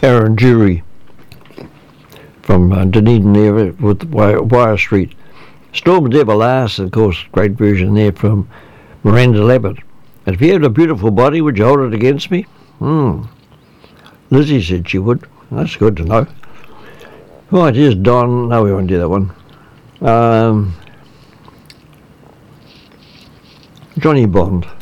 Aaron Jury from Dunedin there with Wire Street. Storm of Everlasting, of course, great version there from Miranda Lambert. And if you had a beautiful body, would you hold it against me? Lizzie said she would. That's good to know. Right, here's Don. No, we won't do that one. Johnny Bond.